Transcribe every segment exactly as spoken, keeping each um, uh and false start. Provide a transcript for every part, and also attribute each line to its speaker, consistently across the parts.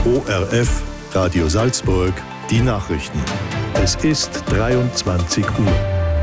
Speaker 1: O R F, Radio Salzburg, die Nachrichten. Es ist dreiundzwanzig Uhr.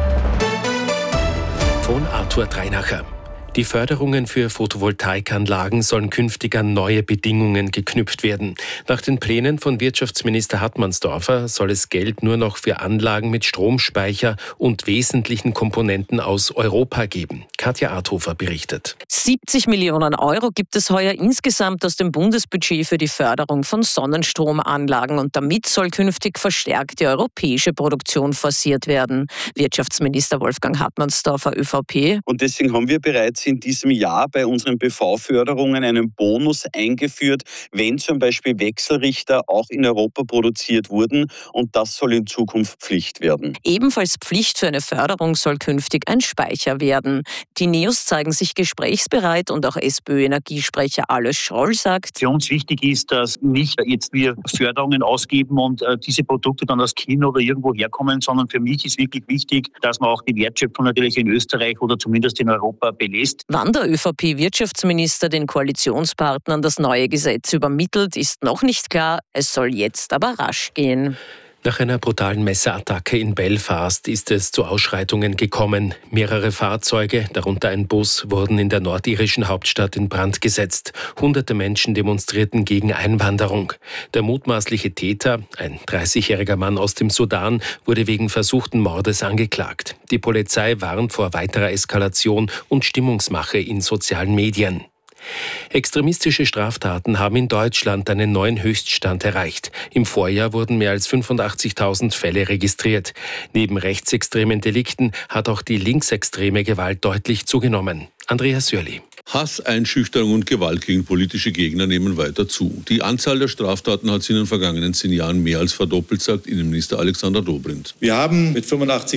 Speaker 2: Von Arthur Dreinacher. Die Förderungen für Photovoltaikanlagen sollen künftig an neue Bedingungen geknüpft werden. Nach den Plänen von Wirtschaftsminister Hartmannsdorfer soll es Geld nur noch für Anlagen mit Stromspeicher und wesentlichen Komponenten aus Europa geben. Katja Arthofer berichtet.
Speaker 3: siebzig Millionen Euro gibt es heuer insgesamt aus dem Bundesbudget für die Förderung von Sonnenstromanlagen und damit soll künftig verstärkt die europäische Produktion forciert werden. Wirtschaftsminister Wolfgang Hartmannsdorfer, ÖVP.
Speaker 4: Und deswegen haben wir bereits in diesem Jahr bei unseren B V-Förderungen einen Bonus eingeführt, wenn zum Beispiel Wechselrichter auch in Europa produziert wurden, und das soll in Zukunft Pflicht werden.
Speaker 3: Ebenfalls Pflicht für eine Förderung soll künftig ein Speicher werden. Die Neos zeigen sich gesprächsbereit und auch SPÖ-Energiesprecher Alois Schroll sagt:
Speaker 5: Für uns wichtig ist, dass nicht jetzt wir Förderungen ausgeben und äh, diese Produkte dann aus China oder irgendwo herkommen, sondern für mich ist wirklich wichtig, dass man auch die Wertschöpfung natürlich in Österreich oder zumindest in Europa belässt.
Speaker 3: Wann der ÖVP-Wirtschaftsminister den Koalitionspartnern das neue Gesetz übermittelt, ist noch nicht klar. Es soll jetzt aber rasch gehen.
Speaker 2: Nach einer brutalen Messerattacke in Belfast ist es zu Ausschreitungen gekommen. Mehrere Fahrzeuge, darunter ein Bus, wurden in der nordirischen Hauptstadt in Brand gesetzt. Hunderte Menschen demonstrierten gegen Einwanderung. Der mutmaßliche Täter, ein dreißigjähriger Mann aus dem Sudan, wurde wegen versuchten Mordes angeklagt. Die Polizei warnt vor weiterer Eskalation und Stimmungsmache in sozialen Medien. Extremistische Straftaten haben in Deutschland einen neuen Höchststand erreicht. Im Vorjahr wurden mehr als fünfundachtzigtausend Fälle registriert. Neben rechtsextremen Delikten hat auch die linksextreme Gewalt deutlich zugenommen. Andreas Jörli.
Speaker 6: Hass, Einschüchterung und Gewalt gegen politische Gegner nehmen weiter zu. Die Anzahl der Straftaten hat sich in den vergangenen zehn Jahren mehr als verdoppelt, sagt Innenminister Alexander Dobrindt.
Speaker 7: Wir haben mit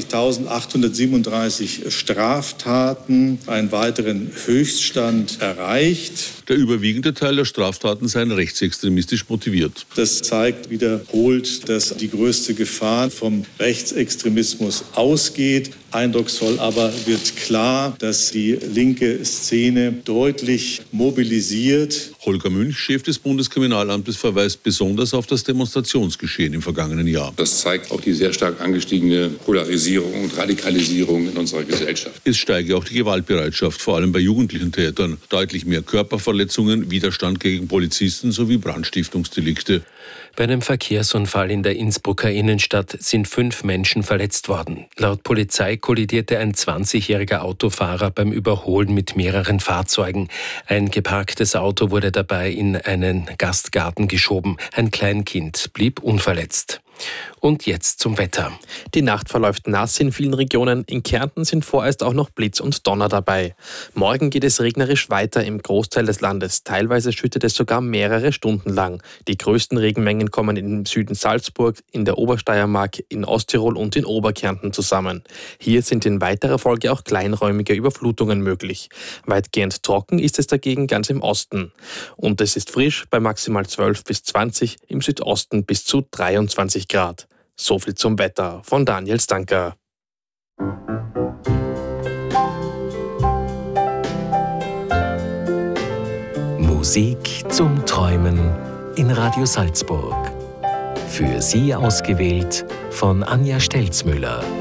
Speaker 7: fünfundachtzigtausendachthundertsiebenunddreißig Straftaten einen weiteren Höchststand erreicht.
Speaker 6: Der überwiegende Teil der Straftaten seien rechtsextremistisch motiviert.
Speaker 7: Das zeigt wiederholt, dass die größte Gefahr vom Rechtsextremismus ausgeht. Eindrucksvoll aber wird klar, dass die linke Szene deutlich mobilisiert.
Speaker 6: Holger Münch, Chef des Bundeskriminalamtes, verweist besonders auf das Demonstrationsgeschehen im vergangenen Jahr.
Speaker 8: Das zeigt auch die sehr stark angestiegene Polarisierung und Radikalisierung in unserer Gesellschaft.
Speaker 6: Es steige auch die Gewaltbereitschaft, vor allem bei jugendlichen Tätern. Deutlich mehr Körperverletzungen, Widerstand gegen Polizisten sowie Brandstiftungsdelikte.
Speaker 2: Bei einem Verkehrsunfall in der Innsbrucker Innenstadt sind fünf Menschen verletzt worden. Laut Polizei kollidierte ein zwanzigjähriger Autofahrer beim Überholen mit mehreren Fahrzeugen. Ein geparktes Auto wurde dabei in einen Gastgarten geschoben. Ein Kleinkind blieb unverletzt. Und jetzt zum Wetter.
Speaker 9: Die Nacht verläuft nass in vielen Regionen. In Kärnten sind vorerst auch noch Blitz und Donner dabei. Morgen geht es regnerisch weiter im Großteil des Landes. Teilweise schüttet es sogar mehrere Stunden lang. Die größten Regenmengen kommen im Süden Salzburg, in der Obersteiermark, in Osttirol und in Oberkärnten zusammen. Hier sind in weiterer Folge auch kleinräumige Überflutungen möglich. Weitgehend trocken ist es dagegen ganz im Osten. Und es ist frisch bei maximal zwölf bis zwanzig, im Südosten bis zu dreiundzwanzig Grad. So viel zum Wetter von Daniel Stanker.
Speaker 10: Musik zum Träumen in Radio Salzburg. Für Sie ausgewählt von Anja Stelzmüller.